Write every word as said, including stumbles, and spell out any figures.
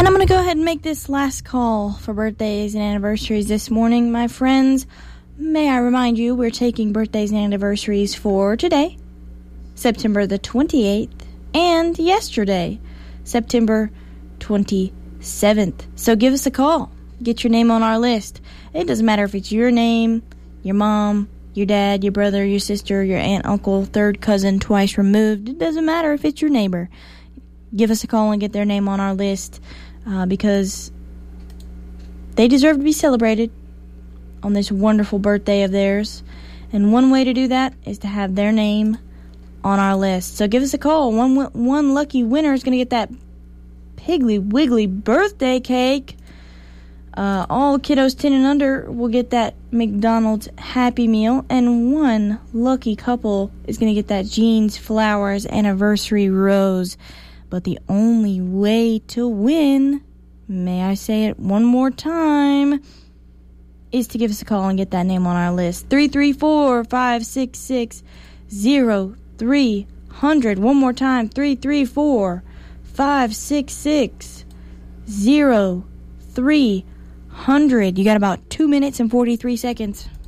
And I'm going to go ahead and make this last call for birthdays and anniversaries this morning. My friends, may I remind you, we're taking birthdays and anniversaries for today, September the twenty-eighth, and yesterday, September twenty-seventh. So give us a call. Get your name on our list. It doesn't matter if it's your name, your mom, your dad, your brother, your sister, your aunt, uncle, third cousin, twice removed. It doesn't matter if it's your neighbor. Give us a call and get their name on our list uh, because they deserve to be celebrated on this wonderful birthday of theirs. And one way to do that is to have their name on our list. So give us a call. One one lucky winner is going to get that Piggly Wiggly birthday cake. Uh, all kiddos ten and under will get that McDonald's Happy Meal. And one lucky couple is going to get that Jeans Flowers Anniversary Rose. But the only way to win, may I say it one more time, is to give us a call and get that name on our list. three three four, five six six, zero three zero zero. One more time, three three four, five six six, zero three zero zero. You got about two minutes and forty-three seconds.